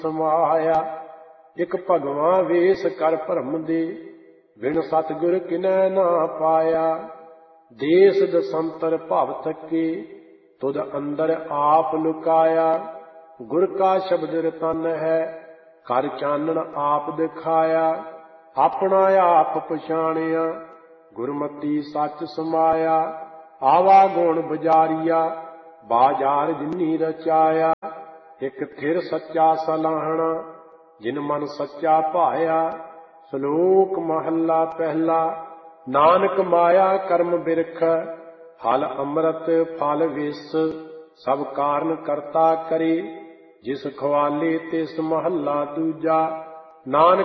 समाया। एक भगवां वेस कर भरम दे, बिन सतगुर किनै ना पाया। देस दसंतर भव थके, तुद अंदर आप लुकाया। गुर का शब्द रतन है, कर चानन आप दिखाया। अपना आप पछाणिया, गुरमति सच समाया। आवा गुण बजारिया, बाजार जिन्नी रचाया। एक थिर सच्चा सलाहना, जिन मन सच्चा भाया। श्लोक महला पहला। नानक माया कर्म बिरख, फल अमृत फल विष। सब कारण करता करे, जिस ख्वाले तिस महला दूजा। नानक